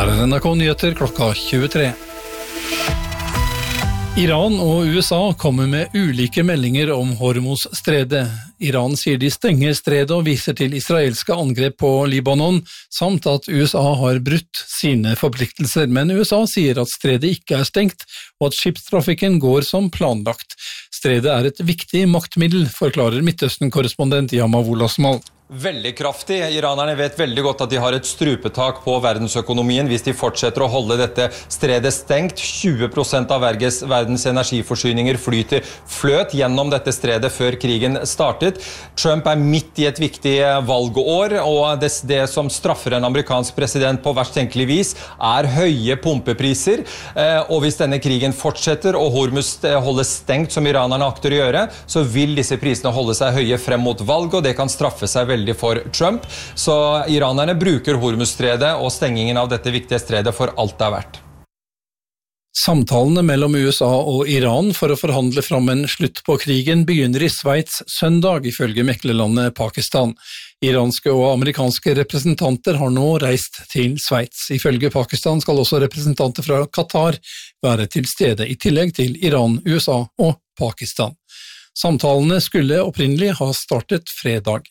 Her NRK Nyheter klokka 23. Iran og USA kommer med ulike meldinger om Hormuz-stredet. Iran sier de stenger stredet og viser til israelske angrep på Libanon, samt at USA har brutt sine forpliktelser, men USA sier at stredet ikke er stengt, og at skipstrafikken går som planlagt. Stredet er et viktig maktmiddel, forklarer Midtøsten-korrespondent Yamav Asmal. Veldig kraftig. Iranerne vet veldig godt at de har et strupetak på verdensøkonomien hvis de fortsetter å holde dette stredet stengt. 20% av verdens energiforsyninger fløt gjennom dette stredet før krigen startet. Trump er midt i et viktig valgår, og det som straffer en amerikansk president på verst tenkelig vis er høye pumpepriser. Og hvis denne krigen fortsetter og Hormuz holdes stengt som iranerne akter å gjøre, så vil disse prisene holde seg høye frem mot valg, og det kan straffe seg veldig for Trump. Så iranerne bruker Hormuz-stredet og stengingen av dette viktige stredet for alt det er verdt. Samtalene mellom USA og Iran for å forhandle fram en slutt på krigen begynner i Sveits søndag, ifølge meklerlandet Pakistan. Iranske og amerikanske representanter har nå reist til Sveits. Ifølge Pakistan skal også representanter fra Qatar være til stede, i tillegg til Iran, USA og Pakistan. Samtalene skulle opprinnelig ha startet fredag.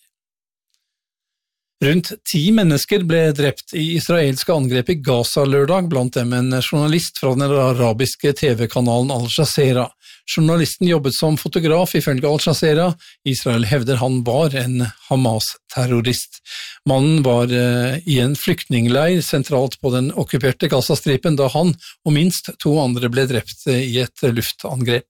Rundt 10 mennesker ble drept i israelske angrep i Gaza lørdag, blant dem en journalist fra den arabiske TV-kanalen Al Jazeera. Journalisten jobbet som fotograf ifølge Al Jazeera. Israel hevder han var en Hamas-terrorist. Mannen var i en flyktningleir sentralt på den okkuperte Gaza-stripen da han og minst 2 andre ble drept i et luftangrep.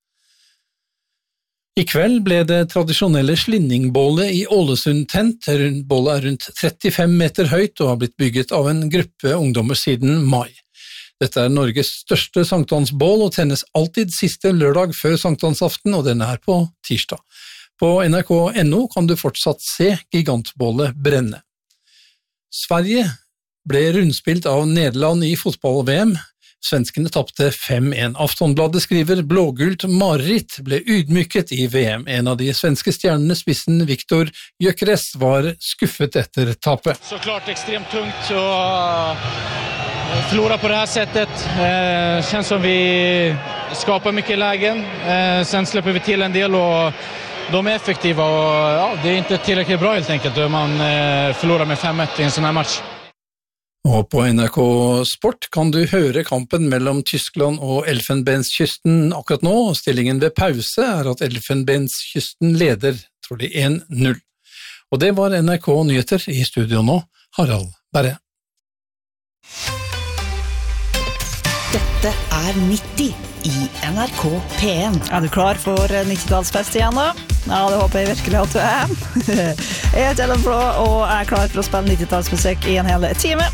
I kveld ble det tradisjonelle slinningbålet i Ålesund tent. Bålet er rundt 35 meter høyt og har blitt bygget av en gruppe ungdommer siden mai. Dette er Norges største sankthansbål og tennes alltid siste lørdag før sankthansaften, og den er på tirsdag. På nrk.no kan du fortsatt se gigantbålet brenne. Sverige ble rundspilt av Nederland i fotball-VM. Svenskene tapte 5-1. Aftonbladet skriver blågult mareritt ble ydmyket i VM. En av de svenske stjernene, spissen Viktor Gyökeres, var skuffet etter tapet. Så klart ekstremt tungt å förlora på det här sättet. Känns som vi skapar mycket lägen. Sen släpper vi till en del och de är effektiva och ja, det är inte tillräckligt bra helt enkelt. Man förlorar med 5-1 i en sån här match. Og på NRK Sport kan du høre kampen mellom Tyskland og Elfenbenskysten akkurat nå. Stillingen ved pause er at Elfenbenskysten leder, tror de, 1-0. Og det var NRK Nyheter. I studio nå, Harald Berre. Dette er 90 i NRK P1. Er du klar for 90-tallsfest igjen da? Ja, det håper jeg virkelig at du er. Jeg heter Ellen Blå, og er klar for å spille 90-tallsmusikk i en hel time.